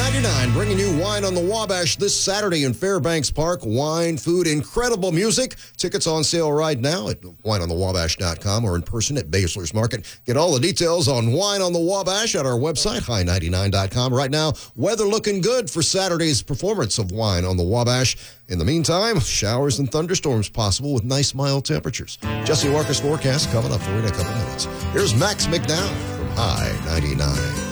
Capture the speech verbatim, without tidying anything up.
ninety-nine, bringing you Wine on the Wabash this Saturday in Fairbanks Park. Wine, food, incredible music. Tickets on sale right now at wine on the wabash dot com or in person at Basler's Market. Get all the details on Wine on the Wabash at our website, high ninety-nine dot com. Right now, weather looking good for Saturday's performance of Wine on the Wabash. In the meantime, showers and thunderstorms possible with nice mild temperatures. Jesse Walker's forecast coming up for you in a couple minutes. Here's Max McDowell from High ninety-nine.